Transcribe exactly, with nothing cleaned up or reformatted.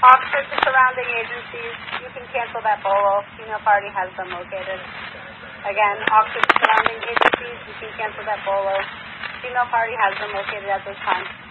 Oxford to surrounding agencies, you can cancel that bolo. Female party has them located. Again, Oxford to surrounding agencies, you can cancel that bolo. Female party has them located at this time.